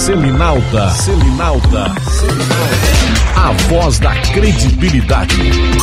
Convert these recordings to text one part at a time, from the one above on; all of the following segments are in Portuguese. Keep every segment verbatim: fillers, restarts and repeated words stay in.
Selinalta, Selinalta, a voz da credibilidade.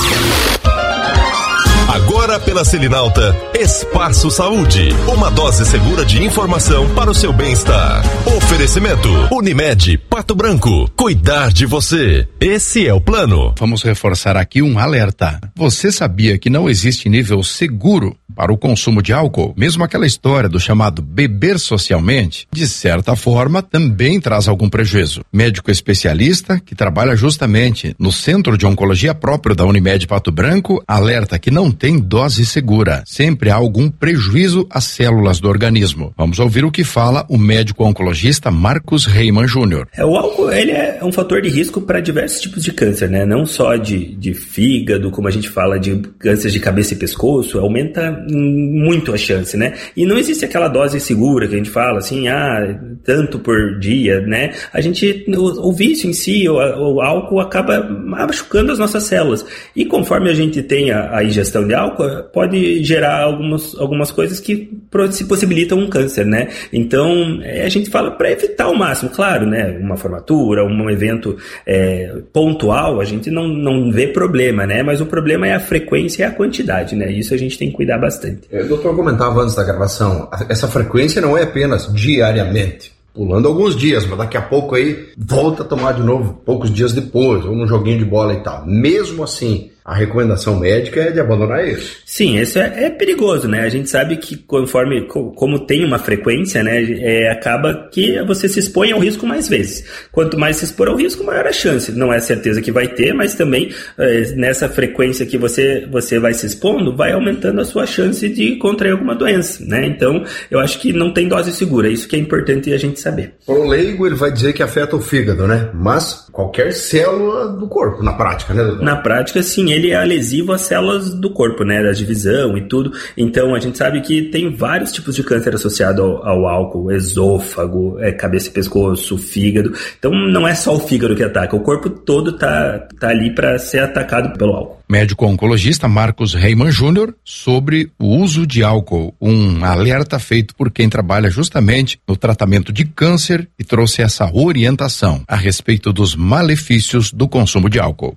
Agora pela Selinalta, Espaço Saúde, uma dose segura de informação para o seu bem-estar. Oferecimento, Unimed, Pato Branco, cuidar de você, esse é o plano. Vamos reforçar aqui um alerta. Você sabia que não existe nível seguro para o consumo de álcool? Mesmo aquela história do chamado beber socialmente, de certa forma, também traz algum prejuízo. Médico especialista, que trabalha justamente no Centro de Oncologia próprio da Unimed Pato Branco, alerta que não tem dose segura. Sempre há algum prejuízo às células do organismo. Vamos ouvir o que fala o médico oncologista Marcos Reimann Júnior. É, o álcool, ele é um fator de risco para diversos tipos de câncer, né? Não só de, de fígado, como a gente fala de câncer de cabeça e pescoço, aumenta muito a chance, né? E não existe aquela dose segura que a gente fala assim, ah, tanto por dia, né? A gente, o, o vício em si, o, o álcool acaba machucando as nossas células. E conforme a gente tem a, a ingestão de álcool, pode gerar algumas, algumas coisas que se possibilitam um câncer, né? Então, é, a gente fala para evitar ao máximo, claro, né? Uma formatura, um evento é, pontual, a gente não, não vê problema, né? Mas o problema é a frequência e a quantidade, né? Isso a gente tem que cuidar bastante. O doutor comentava antes da gravação, essa frequência não é apenas diariamente, pulando alguns dias, mas daqui a pouco aí volta a tomar de novo, poucos dias depois, ou num joguinho de bola e tal. Mesmo assim, a recomendação médica é de abandonar isso. Sim, isso é, é perigoso, né? A gente sabe que conforme, como tem uma frequência, né, é, acaba que você se expõe ao risco mais vezes. Quanto mais se expor ao risco, maior a chance. Não é certeza que vai ter, mas também é, nessa frequência que você, você vai se expondo, vai aumentando a sua chance de contrair alguma doença, né? Então, eu acho que não tem dose segura. Isso que é importante a gente saber. Para o leigo, ele vai dizer que afeta o fígado, né? Mas qualquer célula do corpo, na prática, né, doutor? Na prática, sim. Ele é lesivo às células do corpo, né, da divisão e tudo. Então, a gente sabe que tem vários tipos de câncer associado ao, ao álcool, esôfago, é, cabeça e pescoço, fígado. Então, não é só o fígado que ataca, o corpo todo tá, tá ali para ser atacado pelo álcool. Médico oncologista Marcos Reimann Júnior sobre o uso de álcool, um alerta feito por quem trabalha justamente no tratamento de câncer e trouxe essa orientação a respeito dos malefícios do consumo de álcool.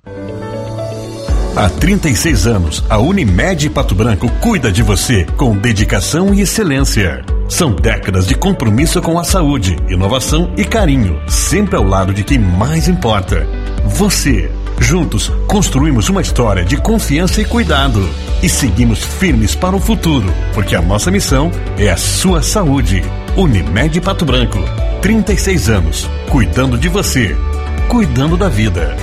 Há trinta e seis anos, a Unimed Pato Branco cuida de você com dedicação e excelência. São décadas de compromisso com a saúde, inovação e carinho, sempre ao lado de quem mais importa: você. Juntos, construímos uma história de confiança e cuidado. E seguimos firmes para o futuro, porque a nossa missão é a sua saúde. Unimed Pato Branco, trinta e seis anos, cuidando de você, cuidando da vida.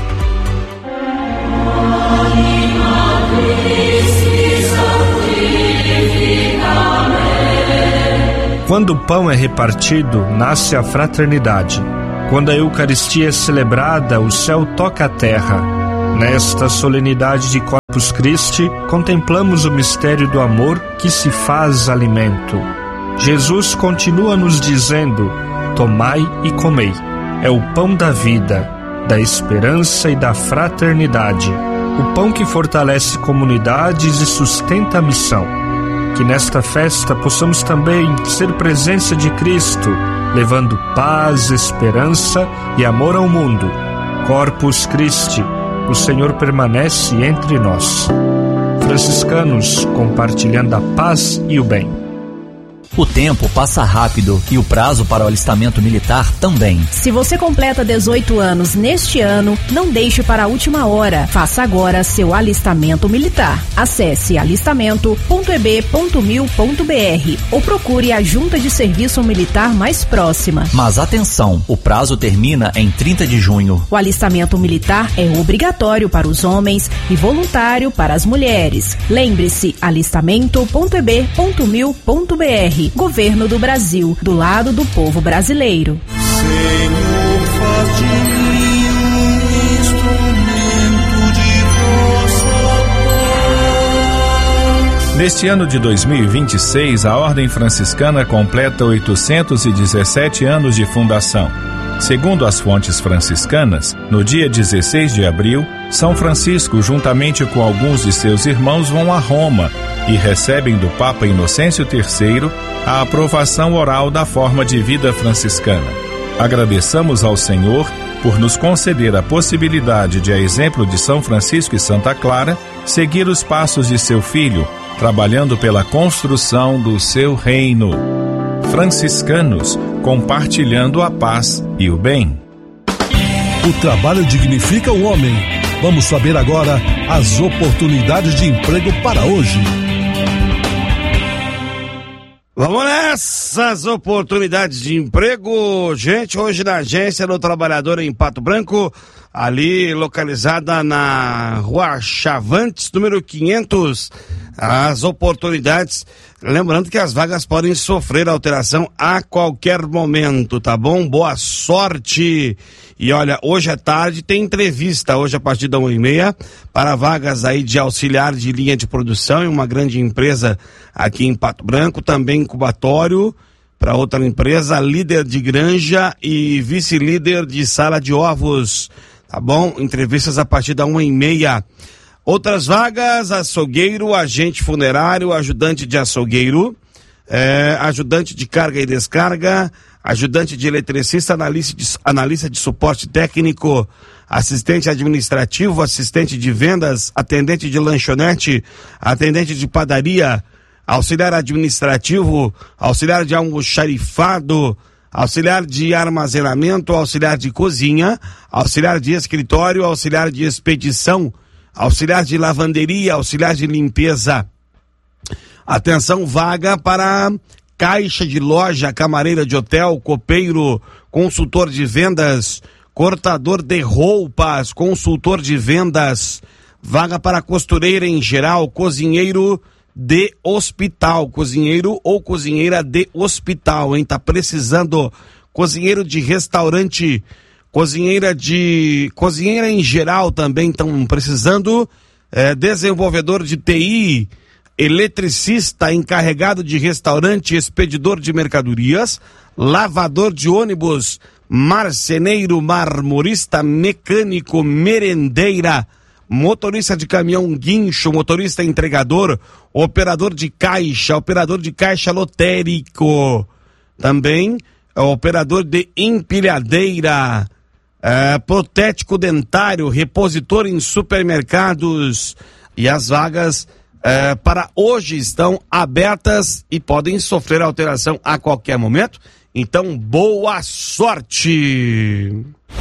Quando o pão é repartido, nasce a fraternidade. Quando a Eucaristia é celebrada, o céu toca a terra. Nesta solenidade de Corpus Christi, contemplamos o mistério do amor que se faz alimento. Jesus continua nos dizendo: tomai e comei. É o pão da vida, da esperança e da fraternidade. O pão que fortalece comunidades e sustenta a missão. Que nesta festa possamos também ser presença de Cristo, levando paz, esperança e amor ao mundo. Corpus Christi, o Senhor permanece entre nós. Franciscanos, compartilhando a paz e o bem. O tempo passa rápido e o prazo para o alistamento militar também. Se você completa dezoito anos neste ano, não deixe para a última hora. Faça agora seu alistamento militar. Acesse alistamento ponto e b ponto mil ponto b r ou procure a Junta de Serviço Militar mais próxima. Mas atenção, o prazo termina em trinta de junho. O alistamento militar é obrigatório para os homens e voluntário para as mulheres. Lembre-se, alistamento ponto e b ponto mil ponto b r. Governo do Brasil, do lado do povo brasileiro. Senhor, faz de mim um instrumento de vossa paz. Neste ano de dois mil e vinte e seis, a Ordem Franciscana completa oitocentos e dezessete anos de fundação. Segundo as fontes franciscanas, no dia dezesseis de abril, São Francisco, juntamente com alguns de seus irmãos, vão a Roma e recebem do Papa Inocêncio terceiro a aprovação oral da forma de vida franciscana. Agradeçamos ao Senhor por nos conceder a possibilidade de, a exemplo de São Francisco e Santa Clara, seguir os passos de seu filho, trabalhando pela construção do seu reino. Franciscanos, compartilhando a paz e o bem. O trabalho dignifica o homem. Vamos saber agora as oportunidades de emprego para hoje. Vamos nessas oportunidades de emprego, gente, hoje na Agência do Trabalhador em Pato Branco, ali localizada na Rua Chavantes, número quinhentos, as oportunidades, lembrando que as vagas podem sofrer alteração a qualquer momento, tá bom? Boa sorte! E olha, hoje à tarde tem entrevista, hoje a partir da uma e meia, para vagas aí de auxiliar de linha de produção em uma grande empresa aqui em Pato Branco, também incubatório para outra empresa, líder de granja e vice-líder de sala de ovos, tá bom? Entrevistas a partir da uma e meia. Outras vagas, açougueiro, agente funerário, ajudante de açougueiro, é, ajudante de carga e descarga, ajudante de eletricista, analista de, analista de suporte técnico, assistente administrativo, assistente de vendas, atendente de lanchonete, atendente de padaria, auxiliar administrativo, auxiliar de almoxarifado, auxiliar de armazenamento, auxiliar de cozinha, auxiliar de escritório, auxiliar de expedição, auxiliar de lavanderia, auxiliar de limpeza. Atenção, vaga para caixa de loja, camareira de hotel, copeiro, consultor de vendas, cortador de roupas, consultor de vendas, vaga para costureira em geral, cozinheiro de hospital, cozinheiro ou cozinheira de hospital, hein? Tá precisando, cozinheiro de restaurante, cozinheira de, cozinheira em geral também estão precisando, é, desenvolvedor de T I, eletricista, encarregado de restaurante, expedidor de mercadorias, lavador de ônibus, marceneiro, marmorista, mecânico, merendeira, motorista de caminhão guincho, motorista entregador, operador de caixa, operador de caixa lotérico, também operador de empilhadeira, é, protético dentário, repositor em supermercados, e as vagas É, para hoje estão abertas e podem sofrer alteração a qualquer momento. Então, boa sorte!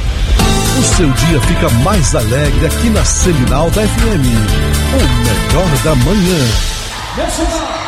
O seu dia fica mais alegre aqui na Seminal da F M. O melhor da manhã.